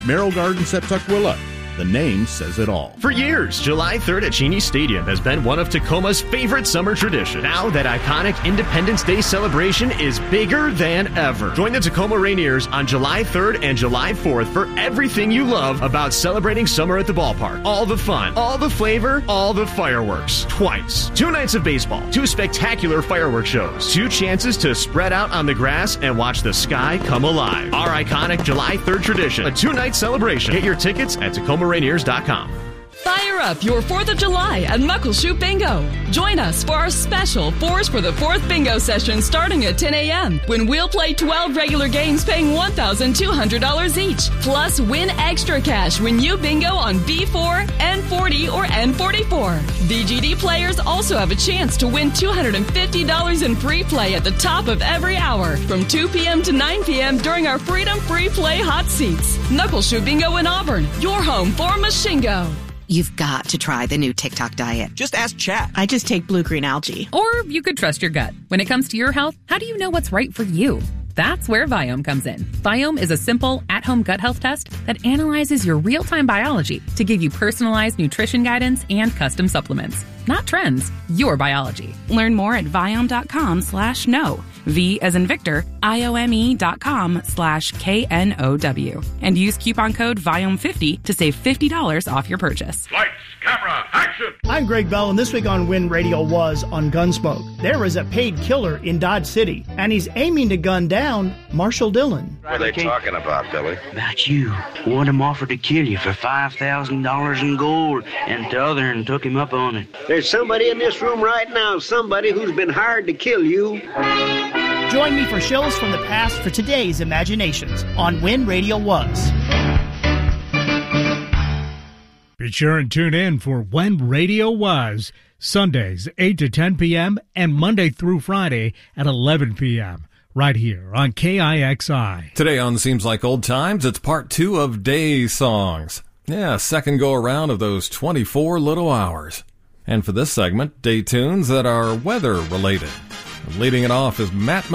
Merrill Gardens at Tukwila. The name says it all. For years, July 3rd at Cheney Stadium has been one of Tacoma's favorite summer traditions. Now that iconic Independence Day celebration is bigger than ever. Join the Tacoma Rainiers on July 3rd and July 4th for everything you love about celebrating summer at the ballpark. All the fun, all the flavor, all the fireworks. Twice. 2 nights of baseball, 2 spectacular fireworks shows, 2 chances to spread out on the grass and watch the sky come alive. Our iconic July 3rd tradition, a 2-night celebration. Get your tickets at TacomaRainiers.com. Fire up your 4th of July at Muckleshoot Bingo. Join us for our special 4s for the 4th bingo session starting at 10 a.m. when we'll play 12 regular games paying $1,200 each. Plus, win extra cash when you bingo on B4, N40, or N44. VGD players also have a chance to win $250 in free play at the top of every hour from 2 p.m. to 9 p.m. during our Freedom Free Play Hot Seats. Knuckleshoot Bingo in Auburn, your home for Mashingo. You've got to try the new TikTok diet. Just ask Chat. I just take blue-green algae. Or you could trust your gut. When it comes to your health, how do you know what's right for you? That's where Viome comes in. Viome is a simple, at-home gut health test that analyzes your real-time biology to give you personalized nutrition guidance and custom supplements. Not trends, your biology. Learn more at Viome.com/know. V as in Victor, IOME.com/KNOW. And use coupon code VIOME50 to save $50 off your purchase. Lights, camera, action! I'm Greg Bell, and this week on Win Radio Was on Gunsmoke. There is a paid killer in Dodge City, and he's aiming to gun down Marshall Dillon. What are they talking about, Billy? About you. One of them offered to kill you for $5,000 in gold, and the other and took him up on it. There's somebody in this room right now, somebody who's been hired to kill you. Join me for shows from the past for today's imaginations on Win Radio Was. Be sure and tune in for When Radio Was, Sundays 8 to 10 p.m. and Monday through Friday at 11 p.m. right here on KIXI. Today on Seems Like Old Times, it's part 2 of Day Songs. Yeah, second go around of those 24 little hours. And for this segment, day tunes that are weather related. Leading it off is Matt